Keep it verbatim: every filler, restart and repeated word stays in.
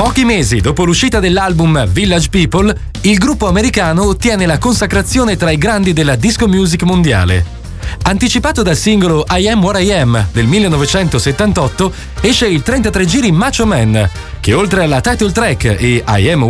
Pochi mesi dopo l'uscita dell'album Village People, il gruppo americano ottiene la consacrazione tra i grandi della disco music mondiale. Anticipato dal singolo I Am What I Am del millenovecentosettantotto, esce il trentatré giri Macho Man, che oltre alla title track e I Am